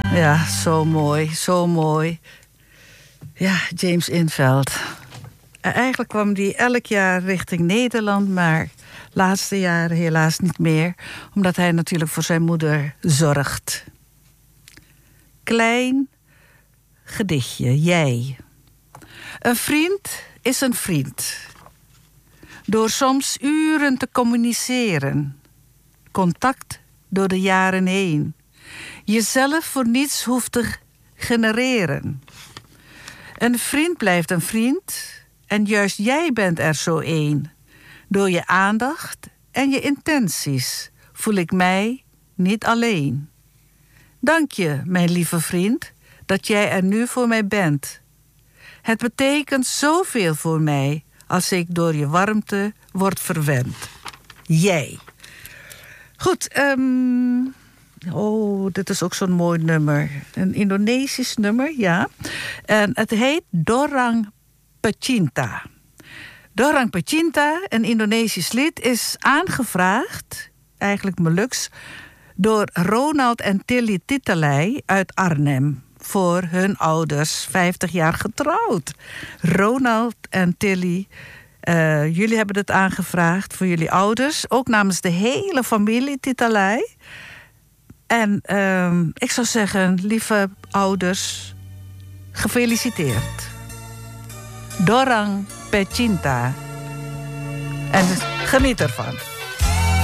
Ja, zo mooi, zo mooi. Ja, James Inveld. Eigenlijk kwam die elk jaar richting Nederland, maar laatste jaren helaas niet meer, omdat hij natuurlijk voor zijn moeder zorgt. Klein gedichtje, jij. Een vriend is een vriend. Door soms uren te communiceren. Contact door de jaren heen. Jezelf voor niets hoeft te genereren. Een vriend blijft een vriend. En juist jij bent er zo één. Door je aandacht en je intenties voel ik mij niet alleen. Dank je, mijn lieve vriend, dat jij er nu voor mij bent. Het betekent zoveel voor mij als ik door je warmte word verwend. Jij. Goed, dit is ook zo'n mooi nummer. Een Indonesisch nummer, ja. En het heet Dorang Pecinta. Dorang Pecinta, een Indonesisch lied, is aangevraagd, eigenlijk Moluks, door Ronald en Tilly Titelij uit Arnhem. Voor hun ouders, 50 jaar getrouwd. Ronald en Tilly, jullie hebben het aangevraagd voor jullie ouders. Ook namens de hele familie Titelij. En ik zou zeggen, lieve ouders, gefeliciteerd. Dorang Pecinta. En geniet ervan.